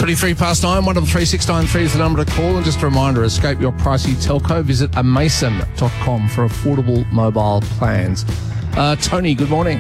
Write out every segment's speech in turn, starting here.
23 past 9, 133 is the number to call. And just a reminder, escape your pricey telco. Visit amason.com for affordable mobile plans. Tony, good morning.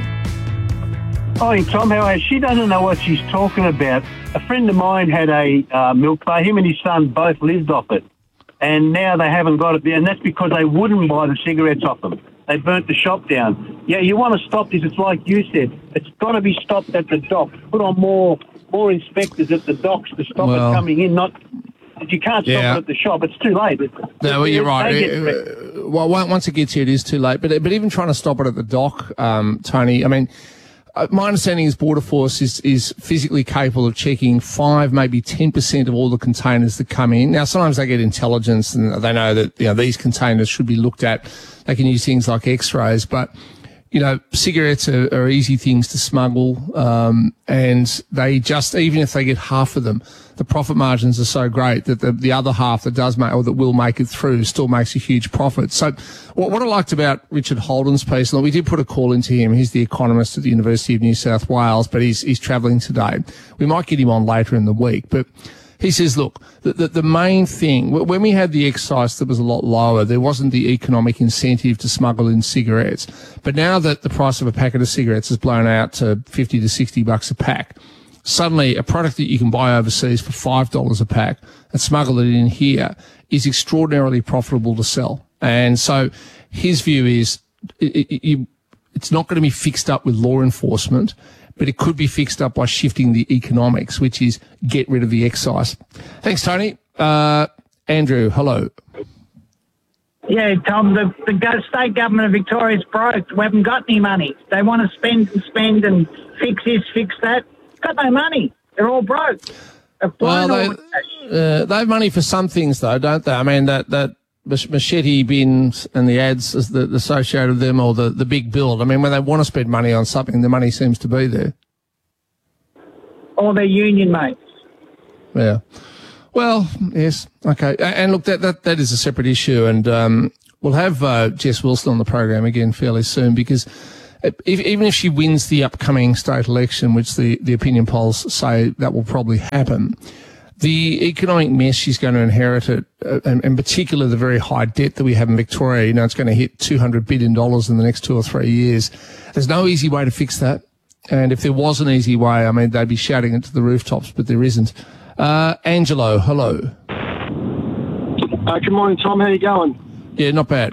Hi, Tom. How are you? She doesn't know what she's talking about. A friend of mine had a milk bar. Him and his son both lived off it. And now they haven't got it. And that's because they wouldn't buy the cigarettes off them. They burnt the shop down. Yeah, you want to stop this. It's like you said. It's got to be stopped at the docks. Put on more inspectors at the docks to stop it coming in. You can't stop it at the shop. It's too late. No, well, you're right. Well, once it gets here, it is too late. But even trying to stop it at the dock, Tony, I mean, my understanding is Border Force is physically capable of checking 5, maybe 10% of all the containers that come in. Now, sometimes they get intelligence and they know that, these containers should be looked at. They can use things like x-rays, but, cigarettes are easy things to smuggle. And they just, even if they get half of them, the profit margins are so great that the other half that does make, or that will make it through, still makes a huge profit. So what I liked about Richard Holden's piece, and we did put a call into him. He's the economist at the University of New South Wales, but he's travelling today. We might get him on later in the week, but he says, look, the main thing, when we had the excise that was a lot lower, there wasn't the economic incentive to smuggle in cigarettes. But now that the price of a packet of cigarettes has blown out to $50 to $60 a pack, suddenly a product that you can buy overseas for $5 a pack and smuggle it in here is extraordinarily profitable to sell. And so his view is it's not going to be fixed up with law enforcement, but it could be fixed up by shifting the economics, which is get rid of the excise. Thanks, Tony. Andrew, hello. Yeah, Tom, the state government of Victoria is broke. We haven't got any money. They want to spend and fix this, fix that. Got no money. They're all broke. Well, they have money for some things, though, don't they? I mean, that machete bins and the ads associated with them, or the big build. I mean, when they want to spend money on something, the money seems to be there. Or their union mates. Yeah. Well, yes. Okay. And look, that is a separate issue. And we'll have Jess Wilson on the program again fairly soon, because even if she wins the upcoming state election, which the opinion polls say that will probably happen, the economic mess she's going to inherit, and in particular the very high debt that we have in Victoria, it's going to hit $200 billion in the next 2 or 3 years. There's no easy way to fix that. And if there was an easy way, I mean, they'd be shouting it to the rooftops, but there isn't. Angelo, hello. Good morning, Tom. How you going? Yeah, not bad.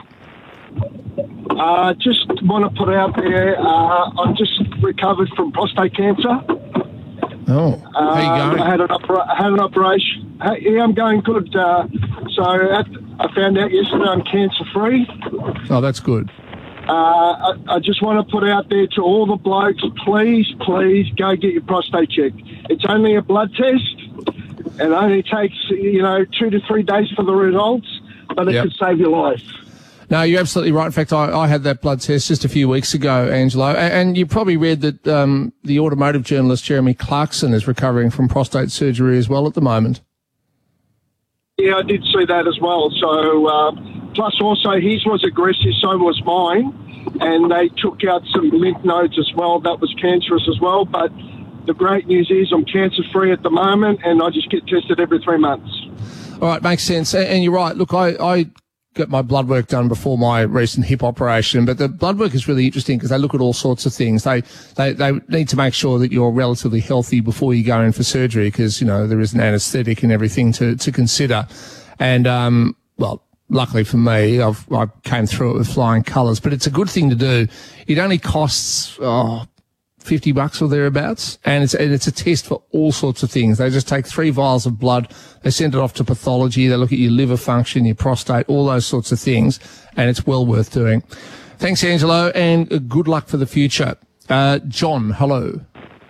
Just want to put out there, I've just recovered from prostate cancer. Oh, how you going? I had an operation. Yeah, I'm going good. So I found out yesterday I'm cancer-free. Oh, that's good. I just want to put out there to all the blokes, please go get your prostate checked. It's only a blood test. It only takes, 2 to 3 days for the results, but it could save your life. No, you're absolutely right. In fact, I had that blood test just a few weeks ago, Angelo. And you probably read that the automotive journalist Jeremy Clarkson is recovering from prostate surgery as well at the moment. Yeah, I did see that as well. So, plus also his was aggressive, so was mine. And they took out some lymph nodes as well. That was cancerous as well. But the great news is I'm cancer-free at the moment, and I just get tested every 3 months. All right, makes sense. And you're right. Look, I got my blood work done before my recent hip operation, but the blood work is really interesting because they look at all sorts of things. They need to make sure that you're relatively healthy before you go in for surgery because, there is an anaesthetic and everything to consider. And, luckily for me, I came through it with flying colours, but it's a good thing to do. It only costs, $50 or thereabouts, and it's a test for all sorts of things. They just take 3 vials of blood, they send it off to pathology, they look at your liver function, your prostate, all those sorts of things, and it's well worth doing. Thanks, Angelo, and good luck for the future. John, hello.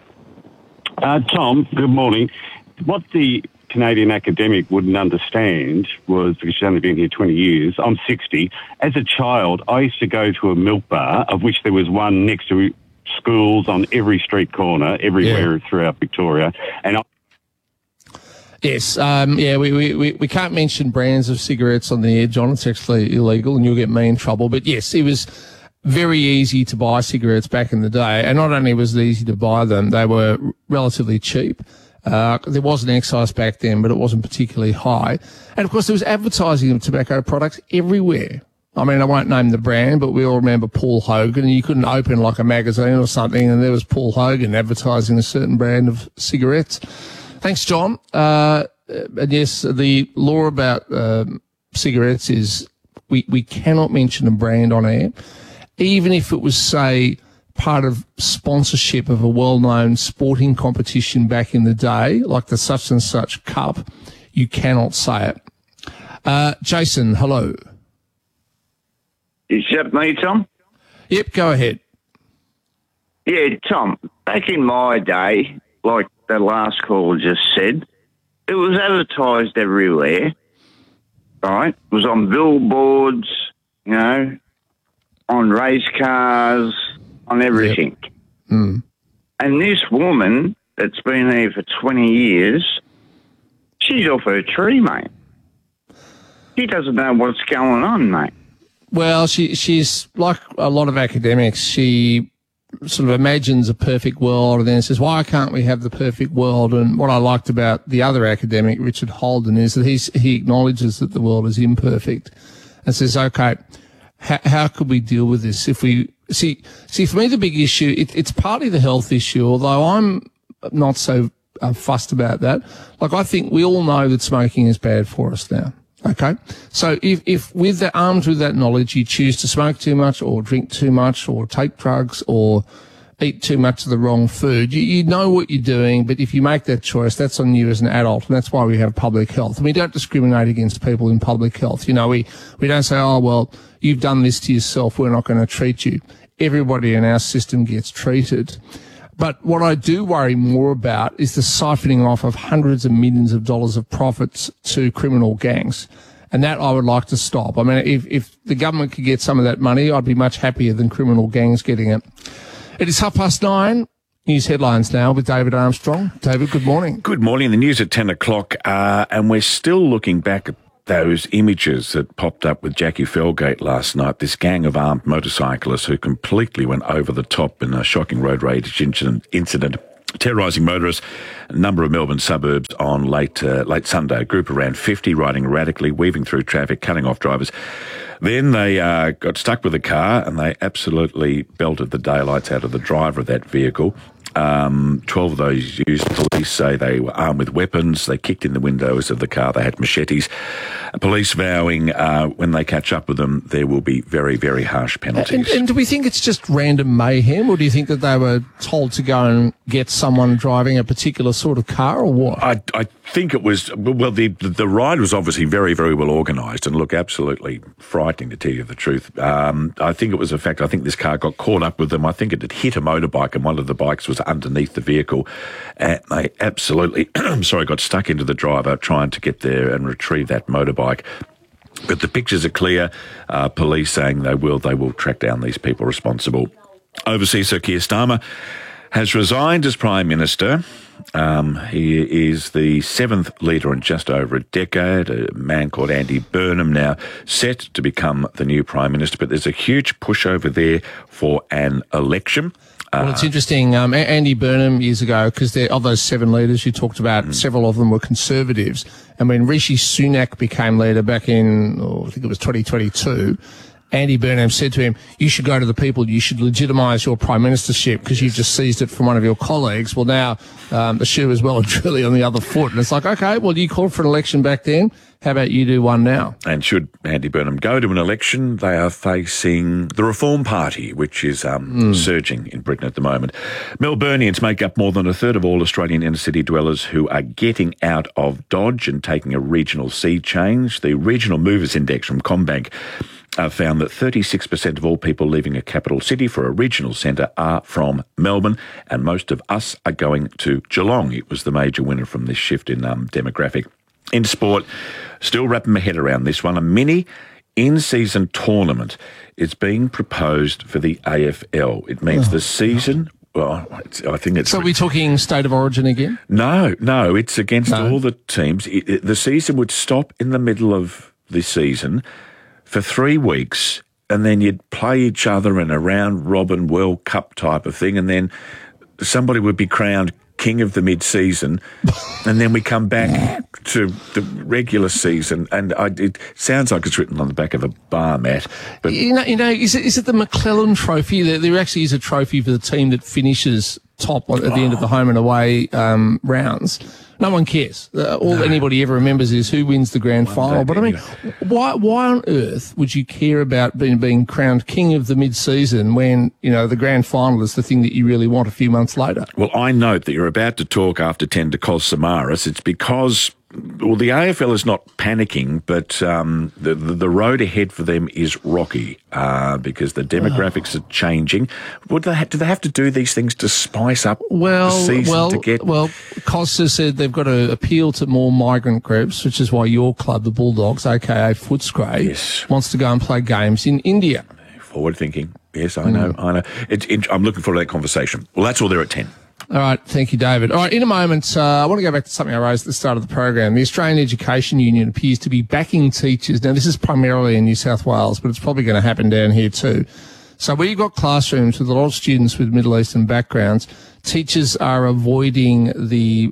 Tom, good morning. What the Canadian academic wouldn't understand was, because she's only been here 20 years, I'm 60. As a child, I used to go to a milk bar, of which there was one next to schools on every street corner, everywhere throughout Victoria. And Yes, we can't mention brands of cigarettes on the air, John. It's actually illegal and you'll get me in trouble. But yes, it was very easy to buy cigarettes back in the day. And not only was it easy to buy them, they were relatively cheap. There was an excise back then, but it wasn't particularly high. And, of course, there was advertising of tobacco products everywhere. I mean, I won't name the brand, but we all remember Paul Hogan, and you couldn't open like a magazine or something, and there was Paul Hogan advertising a certain brand of cigarettes. Thanks, John. And yes, the law about cigarettes is we cannot mention a brand on air, even if it was, say, part of sponsorship of a well-known sporting competition back in the day, like the such and such cup. You cannot say it. Jason, hello. Is that me, Tom? Yep, go ahead. Yeah, Tom, back in my day, like the last caller just said, it was advertised everywhere, right? It was on billboards, you know, on race cars, on everything. Yep. Mm. And this woman that's been there for 20 years, she's off her tree, mate. She doesn't know what's going on, mate. Well, she's like a lot of academics. She sort of imagines a perfect world and then says, why can't we have the perfect world? And what I liked about the other academic, Richard Holden, is that he acknowledges that the world is imperfect and says, okay, how could we deal with this? If we see for me, the big issue, it's partly the health issue, although I'm not so fussed about that. Like, I think we all know that smoking is bad for us now. Okay. So if armed with that knowledge, you choose to smoke too much or drink too much or take drugs or eat too much of the wrong food, you know what you're doing, but if you make that choice, that's on you as an adult, and that's why we have public health. And we don't discriminate against people in public health. You know, we don't say, oh, well, you've done this to yourself, we're not going to treat you. Everybody in our system gets treated. But what I do worry more about is the siphoning off of hundreds of millions of dollars of profits to criminal gangs. And that I would like to stop. I mean, if the government could get some of that money, I'd be much happier than criminal gangs getting it. It is 9:30. News headlines now with David Armstrong. David, good morning. Good morning. The news at 10 o'clock, and we're still looking back at those images that popped up with Jackie Felgate last night, this gang of armed motorcyclists who completely went over the top in a shocking road rage incident terrorising motorists in a number of Melbourne suburbs on late Sunday. A group around 50 riding erratically, weaving through traffic, cutting off drivers. Then they got stuck with the car and they absolutely belted the daylights out of the driver of that vehicle. 12 of those used, police say they were armed with weapons. They kicked in the windows of the car. They had machetes. Police vowing when they catch up with them, there will be very, very harsh penalties. And do we think it's just random mayhem, or do you think that they were told to go and get someone driving a particular sort of car, or what? I think it was, well, the ride was obviously very, very well organised and look, absolutely frightening to tell you the truth. I think it was a fact. I think this car got caught up with them. I think it had hit a motorbike and one of the bikes was underneath the vehicle, and they absolutely, got stuck into the driver trying to get there and retrieve that motorbike. But the pictures are clear. Police saying they will track down these people responsible. Overseas, Sir Keir Starmer has resigned as Prime Minister. He is the seventh leader in just over a decade, a man called Andy Burnham now set to become the new Prime Minister, but there's a huge push over there for an election. Well, it's interesting. Andy Burnham years ago, because of those seven leaders you talked about, several of them were Conservatives. And when Rishi Sunak became leader back in, I think it was 2022, Andy Burnham said to him, you should go to the people, you should legitimise your prime ministership because you've just seized it from one of your colleagues. Well, now the shoe is well and truly on the other foot. And it's like, okay, well, you called for an election back then. How about you do one now? And should Andy Burnham go to an election, they are facing the Reform Party, which is surging in Britain at the moment. Melburnians make up more than a third of all Australian inner-city dwellers who are getting out of Dodge and taking a regional sea change. The Regional Movers Index from CommBank found that 36% of all people leaving a capital city for a regional centre are from Melbourne, and most of us are going to Geelong. It was the major winner from this shift in demographic. In sport, still wrapping my head around this one, a mini in-season tournament is being proposed for the AFL. It means the season... Well, I think it's... So are we talking state of origin again? No, it's against all the teams. The season would stop in the middle of the season for 3 weeks, and then you'd play each other in a round-robin World Cup type of thing, and then somebody would be crowned king of the mid-season, and then we come back to the regular season, and it sounds like it's written on the back of a bar mat. But is it the McClellan Trophy? There actually is a trophy for the team that finishes top at the end of the home and away rounds. No one cares. All anybody ever remembers is who wins the grand final. But I mean, why on earth would you care about being crowned king of the mid-season when, the grand final is the thing that you really want a few months later? Well, I note that you're about to talk after 10 to Cos Samaras. It's because, the AFL is not panicking, but the road ahead for them is rocky because the demographics are changing. Do they have to do these things to spice up the season to get... Well, Cos has said they've got to appeal to more migrant groups, which is why your club, the Bulldogs, a.k.a. Footscray, wants to go and play games in India. Forward thinking. Yes, I know. I'm looking forward to that conversation. Well, that's all there at 10. All right. Thank you, David. All right. In a moment, I want to go back to something I raised at the start of the program. The Australian Education Union appears to be backing teachers. Now, this is primarily in New South Wales, but it's probably going to happen down here too. So where you've got classrooms with a lot of students with Middle Eastern backgrounds, teachers are avoiding the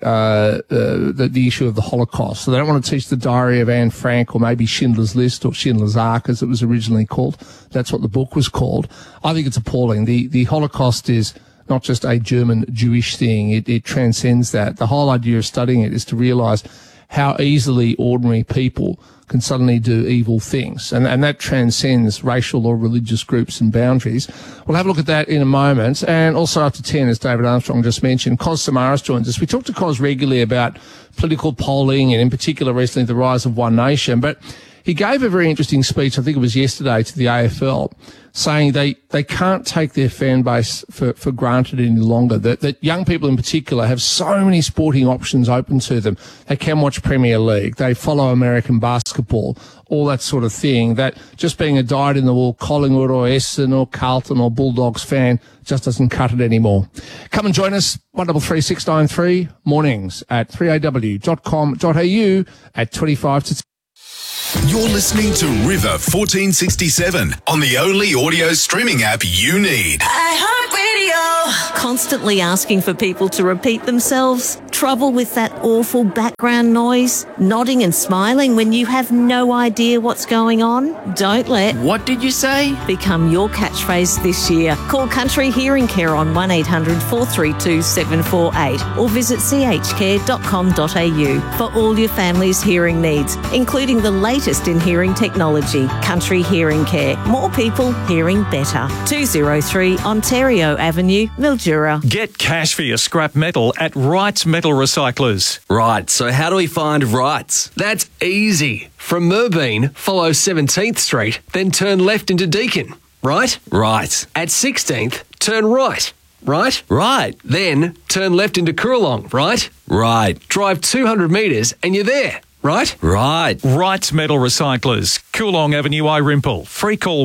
issue of the Holocaust. So they don't want to teach the Diary of Anne Frank or maybe Schindler's List or Schindler's Ark, as it was originally called. That's what the book was called. I think it's appalling. The Holocaust is not just a German Jewish thing. It transcends that. The whole idea of studying it is to realise how easily ordinary people can suddenly do evil things. And that transcends racial or religious groups and boundaries. We'll have a look at that in a moment. And also after 10, as David Armstrong just mentioned, Cos Samaras joins us. We talk to Cos regularly about political polling and in particular recently the rise of One Nation. But he gave a very interesting speech, I think it was yesterday, to the AFL, saying they can't take their fan base for granted any longer, that young people in particular have so many sporting options open to them. They can watch Premier League, they follow American basketball, all that sort of thing, that just being a dyed-in-the-wool Collingwood or Essendon or Carlton or Bulldogs fan just doesn't cut it anymore. Come and join us, 133693, mornings at 3aw.com.au at 25 to 10. You're listening to River 1467 on the only audio streaming app you need. iHeartRadio. Constantly asking for people to repeat themselves? Trouble with that awful background noise? Nodding and smiling when you have no idea what's going on? Don't let "What did you say?" become your catchphrase this year. Call Country Hearing Care on 1-800-432-748 or visit chcare.com.au for all your family's hearing needs, including the latest in hearing technology. Country Hearing Care. More people hearing better. 203 Ontario Avenue, Mildura. Get cash for your scrap metal at Wrights Metal Recyclers. Right, so how do we find Wrights? That's easy. From Merbeen, follow 17th Street, then turn left into Deakin. Right? Right. At 16th, turn right. Right? Right. Then turn left into Coorong. Right? Right. Drive 200 metres and you're there. Right? Right. Wrights Metal Recyclers, Coorong Avenue, Irimple. Free call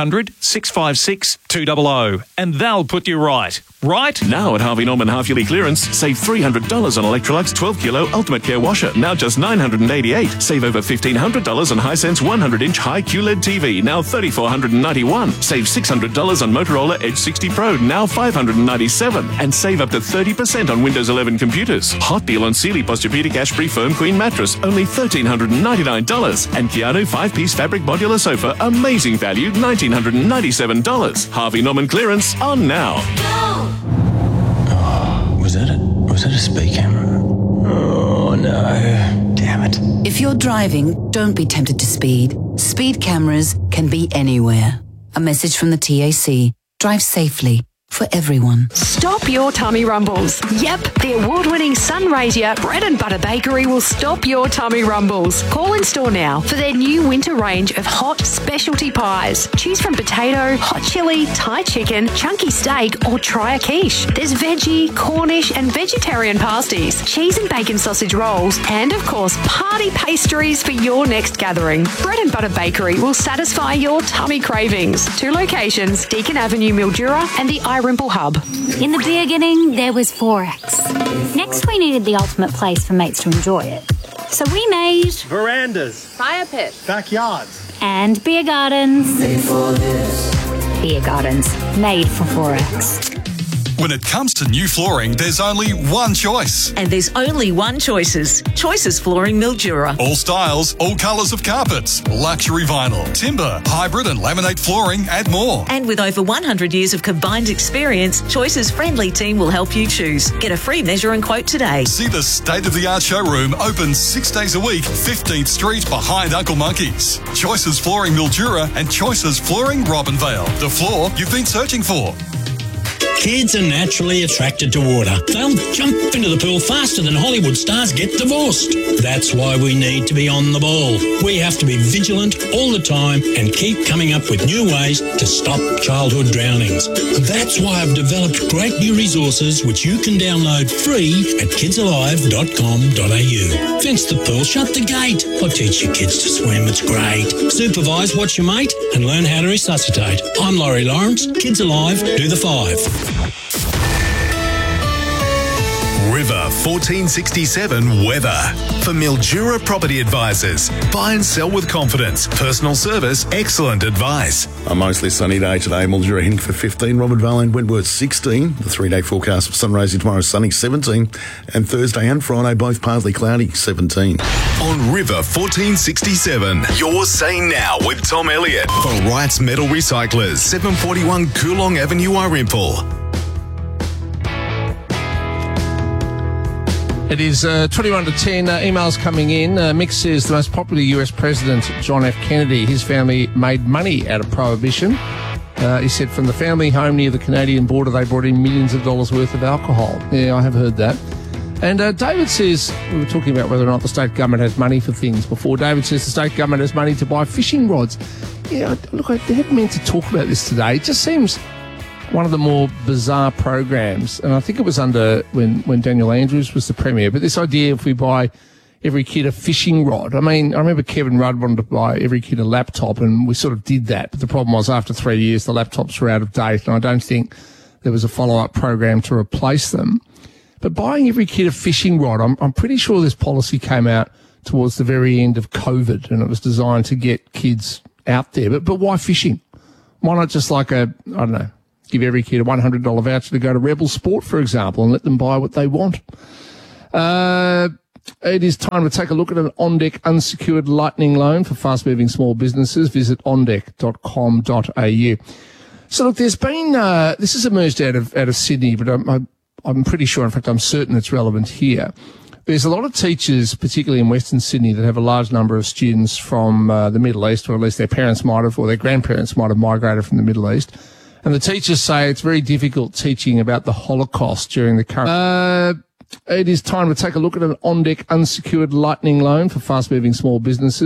1-800-656-200 and they'll put you right. Right? Now at Harvey Norman half-yearly clearance, save $300 on Electrolux 12-kilo Ultimate Care Washer, now just $988. Save over $1,500 on Hisense 100-inch high QLED TV, now $3,491. Save $600 on Motorola Edge 60 Pro, now $597. And save up to 30% on Windows 11 computers. Hot deal on Sealy Posturepedic Ashbury Firm Queen Mattress, only $1,399. And Keanu 5-piece fabric modular sofa, amazing value, $1,997. Harvey Norman clearance on now. Was that a speed camera? Oh no. Damn it. If you're driving, don't be tempted to speed. Speed cameras can be anywhere. A message from the TAC. Drive safely. For everyone. Stop your tummy rumbles. Yep, the award-winning Sunraysia Bread and Butter Bakery will stop your tummy rumbles. Call in store now for their new winter range of hot specialty pies. Choose from potato, hot chili, Thai chicken, chunky steak, or try a quiche. There's veggie, Cornish, and vegetarian pasties, cheese and bacon sausage rolls, and of course, party pastries for your next gathering. Bread and Butter Bakery will satisfy your tummy cravings. 2 locations, Deakin Avenue, Mildura, and the Irimple Hub. In the beginning, there was Forex. Next, we needed the ultimate place for mates to enjoy it. So we made verandas, fire pits, backyards, and beer gardens. Made for this. Beer gardens, made for Forex. When it comes to new flooring, there's only one choice. And there's only one Choices. Choices Flooring Mildura. All styles, all colours of carpets, luxury vinyl, timber, hybrid and laminate flooring and more. And with over 100 years of combined experience, Choices' friendly team will help you choose. Get a free measure and quote today. See the state-of-the-art showroom open 6 days a week, 15th Street behind Uncle Monkey's. Choices Flooring Mildura and Choices Flooring Robinvale. The floor you've been searching for. Kids are naturally attracted to water. They'll jump into the pool faster than Hollywood stars get divorced. That's why we need to be on the ball. We have to be vigilant all the time and keep coming up with new ways to stop childhood drownings. That's why I've developed great new resources which you can download free at kidsalive.com.au. Fence the pool, shut the gate, or teach your kids to swim. It's great. Supervise, watch your mate, and learn how to resuscitate. I'm Laurie Lawrence. Kids Alive, do the 5. River 1467 weather. For Mildura Property Advisors. Buy and sell with confidence. Personal service, excellent advice. A mostly sunny day today. Mildura heading for 15. Robert Vale and Wentworth 16. The 3-day forecast for Sunraysia tomorrow sunny 17. And Thursday and Friday both partly cloudy 17. On River 1467. You're saying now with Tom Elliott. For Wright's Metal Recyclers. 741 Coolong Avenue, Irimple. It is 21 to 10. Emails coming in. Mick says the most popular US president, John F. Kennedy, his family made money out of prohibition. He said from the family home near the Canadian border, they brought in millions of dollars worth of alcohol. Yeah, I have heard that. And David says, we were talking about whether or not the state government has money for things before. David says the state government has money to buy fishing rods. Yeah, look, I hadn't meant to talk about this today. It just seems one of the more bizarre programs, and I think it was under when Daniel Andrews was the Premier, but this idea if we buy every kid a fishing rod. I mean, I remember Kevin Rudd wanted to buy every kid a laptop, and we sort of did that, but the problem was after 3 years, the laptops were out of date, and I don't think there was a follow-up program to replace them. But buying every kid a fishing rod, I'm pretty sure this policy came out towards the very end of COVID, and it was designed to get kids out there. But why fishing? Why not just like give every kid a $100 voucher to go to Rebel Sport, for example, and let them buy what they want? It is time to take a look at an OnDeck unsecured lightning loan for fast-moving small businesses. Visit ondeck.com.au. So look, there's been this has emerged out of Sydney, but I'm pretty sure, in fact, I'm certain it's relevant here. There's a lot of teachers, particularly in Western Sydney, that have a large number of students from the Middle East, or at least their parents might have, or their grandparents might have migrated from the Middle East. And the teachers say it's very difficult teaching about the Holocaust during the current... It is time to take a look at an OnDeck unsecured lightning loan for fast-moving small businesses.